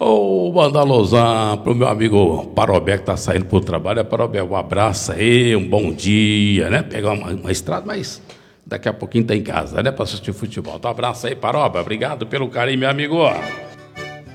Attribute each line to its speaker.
Speaker 1: Ô, Mandalozão, pro meu amigo Parobé que tá saindo pro trabalho. Parobé, um abraço aí, um bom dia, né? Pegar uma estrada, mas daqui a pouquinho tá em casa, né? Pra assistir futebol. Então, um abraço aí, Parobé. Obrigado pelo carinho, meu amigo.